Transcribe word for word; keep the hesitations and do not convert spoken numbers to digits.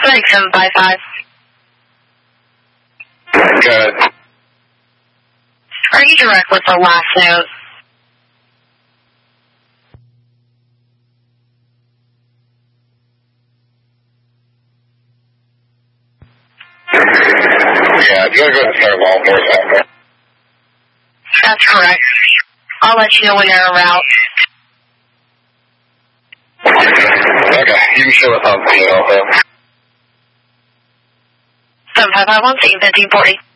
Flight seven five five. Good. Are you direct with the last note? Yeah, if you want to go to start all four seconds. That's correct. I'll let you know when they're en route. Okay, you can show us on the also. seven five five one, fifteen forty.